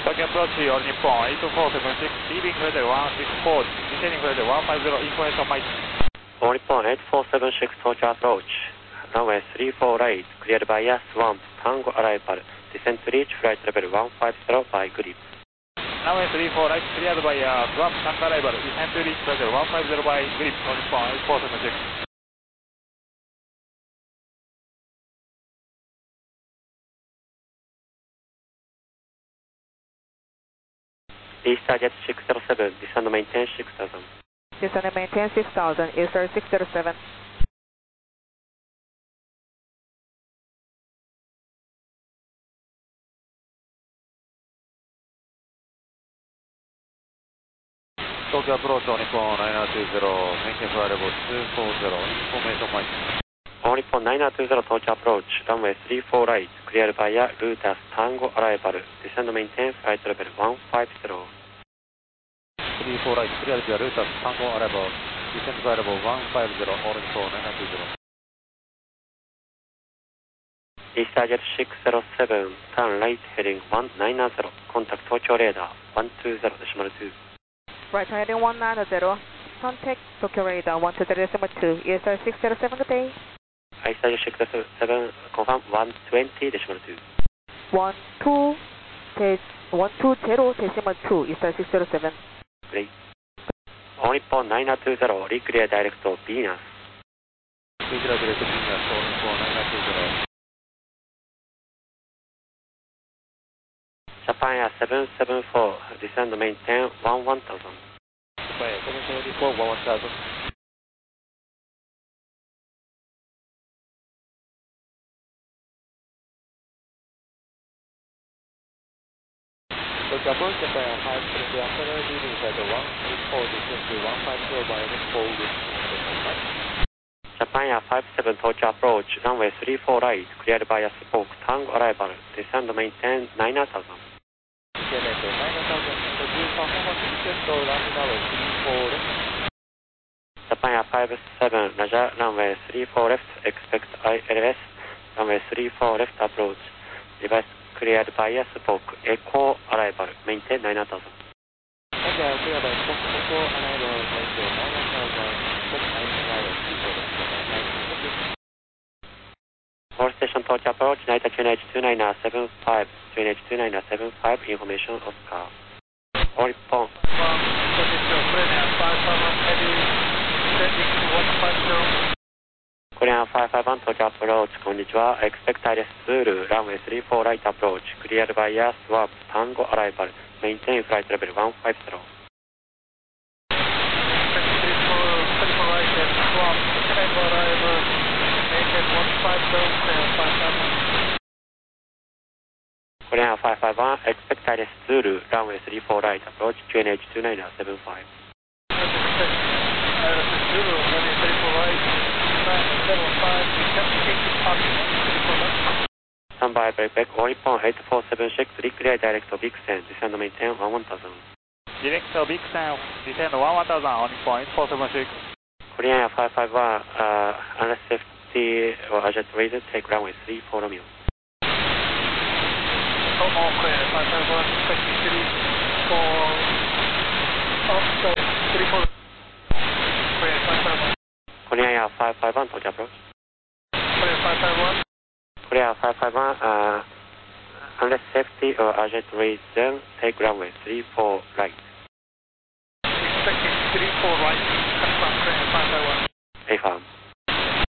Tokyo approach, all Nippon 8476, leaving flight 164, descending flight 150, information mic. All Nippon 8476, Tokyo approach, runway 34 right, cleared by swamp, Tango arrival, descent to reach flight level 150 by grip. Runway 34 right, cleared by swamp, Tango arrival, descent to reach flight level 150 by grip, all Nippon 8476. EasterJet 607, descend maintain 6000. Descend and maintain 6000, Easter 607. Tokyo approach, all Nippon 920, maintain flight level 240, information mic. All Nippon 920, Tokyo approach, runway 34 right, cleared by Lotus Tango arrival, descend maintain flight level 150. 34 right, cleared by Lotus Tango arrival, descend flight level 150, all Nippon 920. EasterJet 607, turn right heading 190, contact Tokyo radar 120.2. Right heading 190, contact Tokyo radar 120.2, Easter 607, good day. EasterJet 607, confirm 120.2. 120.2, Easter 607. Great. All Nippon 920, reclear direct to Venus. Reclear direct to Venus, all Nippon 920. Japan Air 774, descend maintain 1000. Japan Air 774, 1000. Tokyo approach, Japan Air 570, after leaving flight 184, descend to 150 by Expo with Japan Air 57, Tokyo approach, runway 34 right, cleared by a spoke, Tango arrival, descend maintain 9000. Japan Air 57, Roger, runway 34 left, expect ILS, runway 34 left approach, device cleared by a spoke, echo arrival, maintain 9000. Okay, cleared by spoke, echo arrival, maintain 9000, spoke arrival, All station Tokyo approach, Naita QNH 2975, QNH 2975, information Oscar. All Nippon. Korean 551, Tokyo approach, こんにちは。Expect ILS Zulu, runway 34 right approach, cleared by air swap, Tango arrival, maintain flight level 150. Korean 551, expect ILS Zulu, runway 34 right approach, QNH 2975. Standby breakback, All Nippon 8476, reclear direct to Vixen, descend maintain 1000. Direct to Vixen, descend 1000, on Nippon 8476. Korean 551, unless safety or urgent reason, take runway 34 Romeo. All clear, 551, expecting 34, clear 551. Korean 551, Tokyo approach. Clear 551. Korean 551, unless safety or urgent reason, take runway 34 right. Expecting 34 right, confirm clear 551. Affirm.